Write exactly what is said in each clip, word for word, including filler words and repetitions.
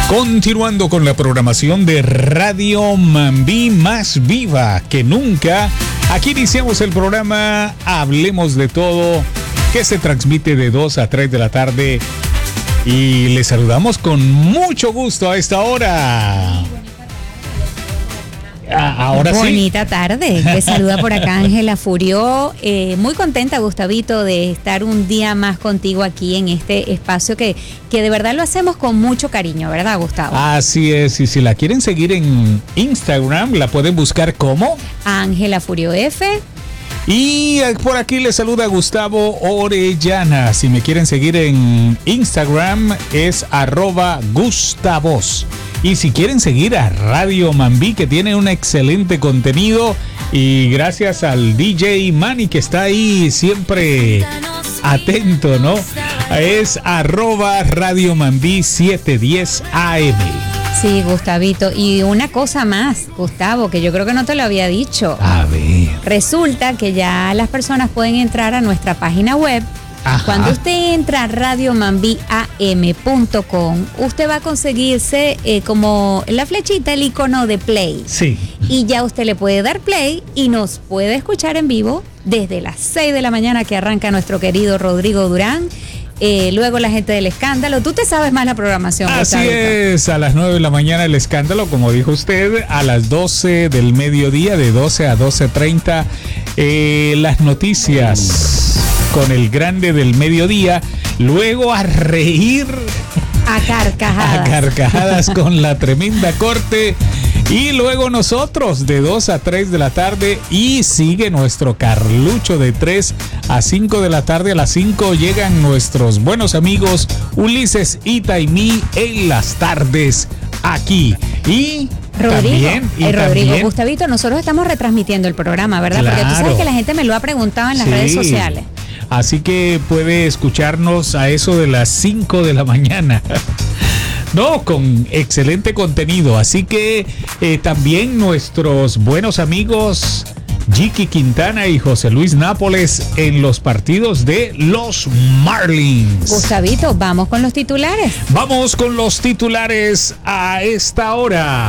Continuando con la programación de Radio Mambí, más viva que nunca. Aquí iniciamos el programa Hablemos de Todo, que se transmite de dos a tres de la tarde. Y les saludamos con mucho gusto a esta hora. Ahora sí. Bonita tarde. Te saluda por acá Ángela Furió. Eh, muy contenta, Gustavito, de estar un día más contigo aquí en este espacio que, que de verdad lo hacemos con mucho cariño, ¿verdad, Gustavo? Así es. Y si la quieren seguir en Instagram, la pueden buscar como Ángela Furió F. Y por aquí les saluda Gustavo Orellana. Si me quieren seguir en Instagram es arroba Gustavos. Y si quieren seguir a Radio Mambí, que tiene un excelente contenido, y gracias al D J Manny que está ahí siempre atento, ¿no? Es arroba Radio Mambí setecientos diez A M. Sí, Gustavito. Y una cosa más, Gustavo, que yo creo que no te lo había dicho. A ver. Resulta que ya las personas pueden entrar a nuestra página web. Ajá. Cuando usted entra a radio mambí a eme punto com, usted va a conseguirse eh, como la flechita, el icono de play. Sí. Y ya usted le puede dar play y nos puede escuchar en vivo desde las seis de la mañana que arranca nuestro querido Rodrigo Durán. Eh, luego la gente del escándalo. Tú te sabes más la programación. Así Gustavo. es, a las nueve de la mañana el escándalo, como dijo usted, a las doce del mediodía, de doce a doce treinta, eh, las noticias con el grande del mediodía, luego a reír a carcajadas, a carcajadas con la tremenda corte. Y luego nosotros de dos a tres de la tarde, y sigue nuestro Carlucho de tres a cinco de la tarde. A las cinco llegan nuestros buenos amigos Ulises y Taimí en las tardes aquí. Y Rodrigo, también, y eh, Rodrigo, también, Gustavito, nosotros estamos retransmitiendo el programa, ¿verdad? Claro. Porque tú sabes que la gente me lo ha preguntado en las Sí. redes sociales. Así que puede escucharnos a eso de las cinco de la mañana. No, con excelente contenido. Así que eh, también nuestros buenos amigos Jiki Quintana y José Luis Nápoles en los partidos de los Marlins. Gustavito, vamos con los titulares. Vamos con los titulares a esta hora.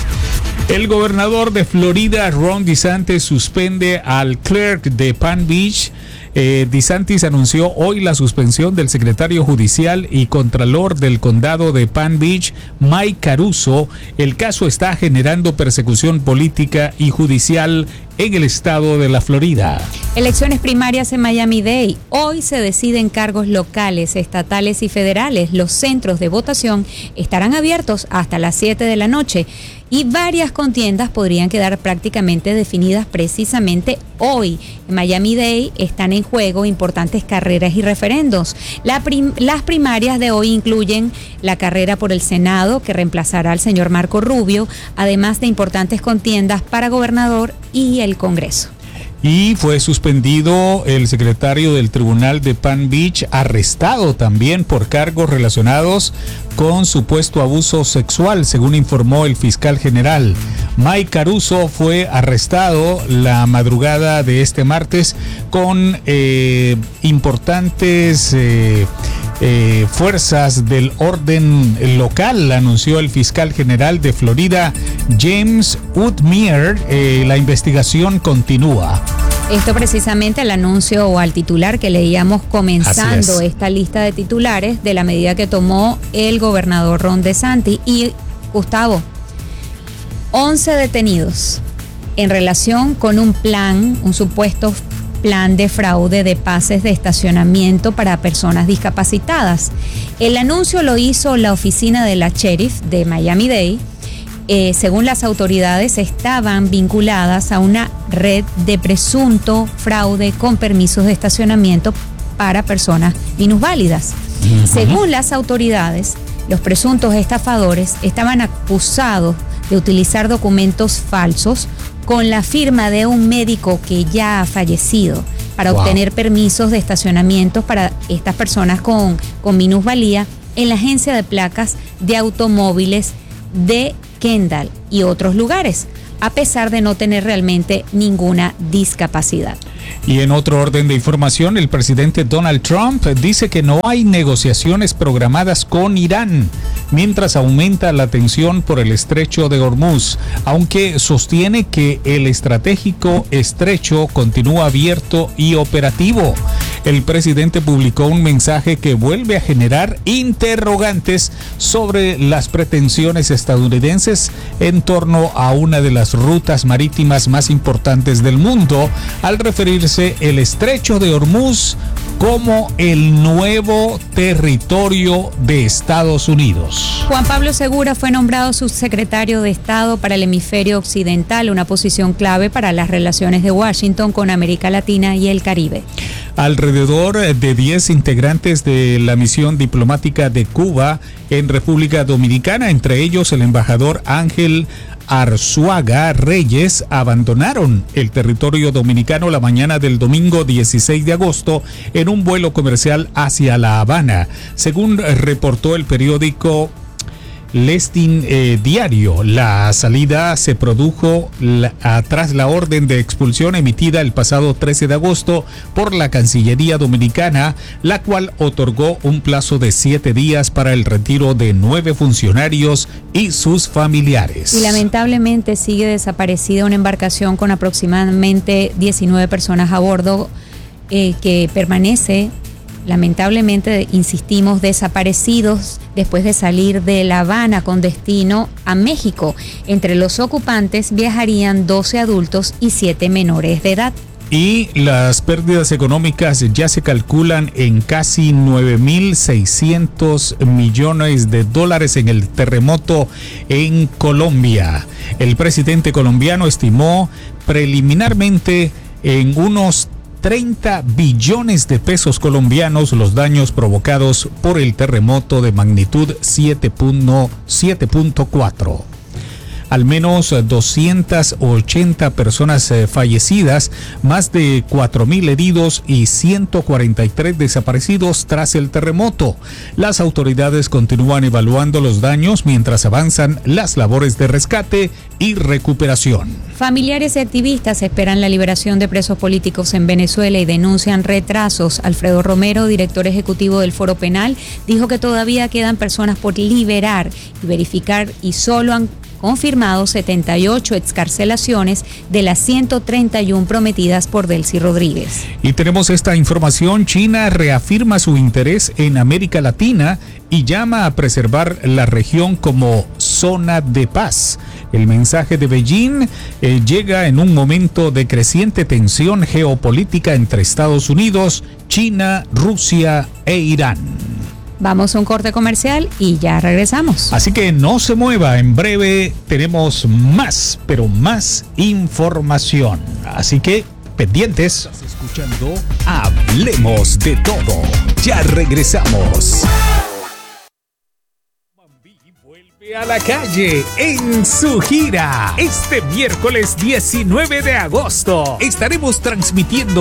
El gobernador de Florida, Ron DeSantis, suspende al clerk de Palm Beach. Eh, DeSantis anunció hoy la suspensión del secretario judicial y contralor del condado de Palm Beach, Mike Caruso. El caso está generando persecución política y judicial en el estado de la Florida. Elecciones primarias en Miami-Dade. Hoy se deciden cargos locales, estatales y federales. Los centros de votación estarán abiertos hasta las siete de la noche y varias contiendas podrían quedar prácticamente definidas precisamente hoy. En Miami-Dade están en juego importantes carreras y referendos. La prim- las primarias de hoy incluyen la carrera por el Senado, que reemplazará al señor Marco Rubio, además de importantes contiendas para gobernador y el Congreso. Y fue suspendido el secretario del Tribunal de Palm Beach, arrestado también por cargos relacionados con supuesto abuso sexual, según informó el fiscal general. Mike Caruso fue arrestado la madrugada de este martes con eh, importantes eh, eh, fuerzas del orden local, anunció el fiscal general de Florida, James Woodmere. Eh, la investigación continúa. Esto precisamente el anuncio o al titular que leíamos comenzando esta lista de titulares de la medida que tomó el gobernador Ron DeSantis. Y Gustavo, once detenidos en relación con un plan, un supuesto plan de fraude de pases de estacionamiento para personas discapacitadas. El anuncio lo hizo la oficina de la sheriff de Miami-Dade. Eh, según las autoridades, estaban vinculadas a una red de presunto fraude con permisos de estacionamiento para personas minusválidas. Uh-huh. Según las autoridades, los presuntos estafadores estaban acusados de utilizar documentos falsos con la firma de un médico que ya ha fallecido para wow. obtener permisos de estacionamiento para estas personas con, con minusvalía en la agencia de placas de automóviles de Kendall y otros lugares, a pesar de no tener realmente ninguna discapacidad. Y en otro orden de información, el presidente Donald Trump dice que no hay negociaciones programadas con Irán. mientras aumenta la tensión por el estrecho de Hormuz, aunque sostiene que el estratégico estrecho continúa abierto y operativo. El presidente publicó un mensaje que vuelve a generar interrogantes sobre las pretensiones estadounidenses en torno a una de las rutas marítimas más importantes del mundo, al referirse el estrecho de Hormuz como el nuevo territorio de Estados Unidos. Juan Pablo Segura fue nombrado subsecretario de Estado para el hemisferio occidental, una posición clave para las relaciones de Washington con América Latina y el Caribe. Alrededor de diez integrantes de la misión diplomática de Cuba en República Dominicana, entre ellos el embajador Ángel Arzuaga Reyes, abandonaron el territorio dominicano la mañana del domingo dieciséis de agosto en un vuelo comercial hacia La Habana, según reportó el periódico Listín eh, Diario. La salida se produjo la, a, tras la orden de expulsión emitida el pasado trece de agosto por la Cancillería Dominicana, la cual otorgó un plazo de siete días para el retiro de nueve funcionarios y sus familiares. Y lamentablemente sigue desaparecida una embarcación con aproximadamente diecinueve personas a bordo eh, que permanece, lamentablemente, insistimos, desaparecidos después de salir de La Habana con destino a México. Entre los ocupantes viajarían doce adultos y siete menores de edad. Y las pérdidas económicas ya se calculan en casi nueve mil seiscientos millones de dólares en el terremoto en Colombia. El presidente colombiano estimó preliminarmente en unos treinta billones de pesos colombianos los daños provocados por el terremoto de magnitud siete punto cuatro. Al menos doscientas ochenta personas eh, fallecidas, más de cuatro mil heridos y ciento cuarenta y tres desaparecidos tras el terremoto. Las autoridades continúan evaluando los daños mientras avanzan las labores de rescate y recuperación. Familiares y activistas esperan la liberación de presos políticos en Venezuela y denuncian retrasos. Alfredo Romero, director ejecutivo del Foro Penal, dijo que todavía quedan personas por liberar y verificar y solo han confirmado setenta y ocho excarcelaciones de las ciento treinta y uno prometidas por Delcy Rodríguez. Y tenemos esta información: China reafirma su interés en América Latina y llama a preservar la región como zona de paz. El mensaje de Beijing eh, llega en un momento de creciente tensión geopolítica entre Estados Unidos, China, Rusia e Irán. Vamos a un corte comercial y ya regresamos. Así que no se mueva, en breve tenemos más, pero más información. Así que pendientes. Estás escuchando Hablemos de Todo. Ya regresamos. Vuelve a la calle en su gira. Este miércoles diecinueve de agosto estaremos transmitiendo